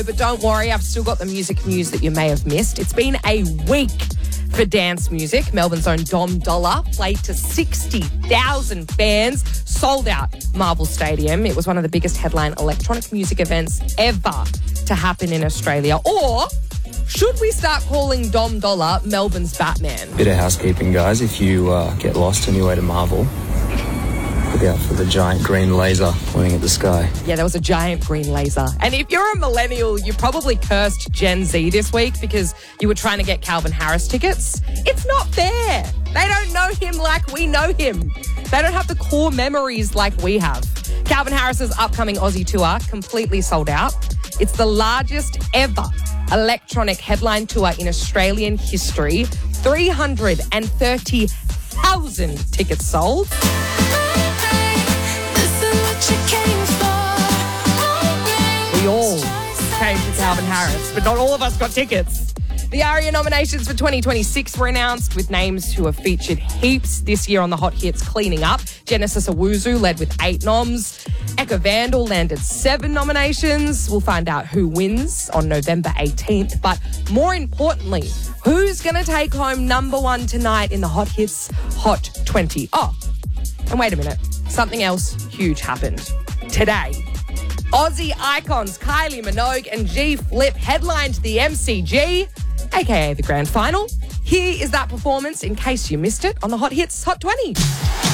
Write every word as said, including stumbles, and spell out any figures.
But don't worry, I've still got the music news that you may have missed. It's been a week for dance music. Melbourne's own Dom Dolla played to sixty thousand fans, sold out Marvel Stadium. It was one of the biggest headline electronic music events ever to happen in Australia. Or should we start calling Dom Dolla Melbourne's Batman? Bit of housekeeping, guys. If you uh, get lost on your way to Marvel, look out for the giant green laser pointing at the sky. Yeah, there was a giant green laser. And if you're a millennial, you probably cursed Gen Z this week because you were trying to get Calvin Harris tickets. It's not fair. They don't know him like we know him. They don't have the core memories like we have. Calvin Harris's upcoming Aussie tour completely sold out. It's the largest ever electronic headline tour in Australian history. three hundred thirty thousand tickets sold. We all came to Calvin Harris, but not all of us got tickets. The ARIA nominations for twenty twenty-six were announced with names who have featured heaps this year on the Hot Hits Cleaning Up. Genesis Owusu led with eight noms. Eka Vandal landed seven nominations. We'll find out who wins on November eighteenth. But more importantly, who's going to take home number one tonight in the Hot Hits Hot twenty? Oh, and wait a minute. Something else huge happened today. Aussie icons Kylie Minogue and G Flip headlined the M C G, aka the grand final. Here is that performance in case you missed it on the Hot Hits Hot twenty.